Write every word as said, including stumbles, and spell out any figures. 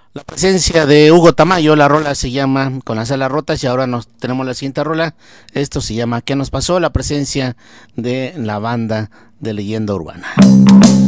La presencia de Hugo Tamayo, la rola se llama Con las alas rotas y ahora nos tenemos la siguiente rola. Esto se llama ¿Qué nos pasó? La presencia de la banda de Leyenda Urbana.